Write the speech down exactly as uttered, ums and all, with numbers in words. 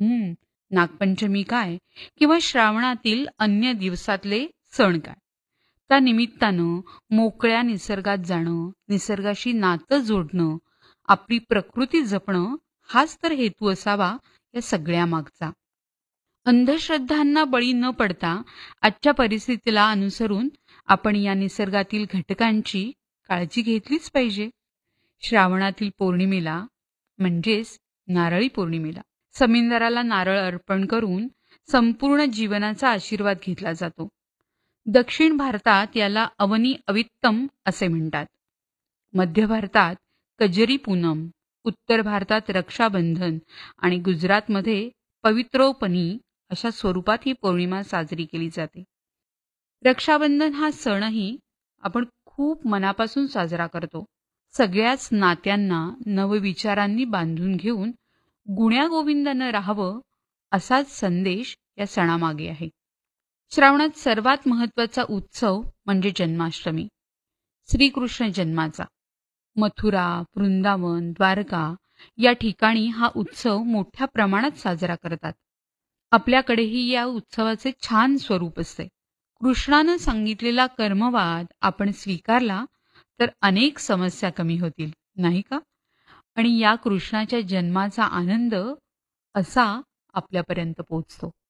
हं, नागपंचमी काय किंवा श्रावणातील अन्य दिवसातले सण काय? त्या निमित्तानं मोकळ्या निसर्गात जाणं, निसर्गाशी नातं जोडणं, आपली प्रकृती जपणं हाच तर हेतू असावा या सगळ्या मागचा. अंधश्रद्धांना बळी न पडता आजच्या परिस्थितीला अनुसरून आपण या निसर्गातील घटकांची काळजी घेतलीच पाहिजे. श्रावणातील पौर्णिमेला म्हणजेच नारळी पौर्णिमेला समिंदराला नारळ अर्पण करून संपूर्ण जीवनाचा आशीर्वाद घेतला जातो. दक्षिण भारतात याला अवनी अवित्तम असे म्हणतात. मध्य भारतात कजरी पूनम, उत्तर भारतात रक्षाबंधन आणि गुजरातमध्ये पवित्रोपनी अशा स्वरूपात ही पौर्णिमा साजरी केली जाते. रक्षाबंधन हा सणही आपण खूप मनापासून साजरा करतो. सगळ्याच नात्यांना नवविचारांनी बांधून घेऊन गुण्यागोविंदानं राहावं असाच संदेश या सणामागे आहे. श्रावणात सर्वात महत्त्वाचा उत्सव म्हणजे जन्माष्टमी, श्रीकृष्ण जन्माचा. मथुरा, वृंदावन, द्वारका या ठिकाणी हा उत्सव मोठ्या प्रमाणात साजरा करतात. आपल्याकडेही या उत्सवाचे छान स्वरूप असते. कृष्णानं सांगितलेला कर्मवाद आपण स्वीकारला तर अनेक समस्या कमी होतील, नाही का? आणि या कृष्णाच्या जन्माचा आनंद असा आपल्यापर्यंत पोहोचतो.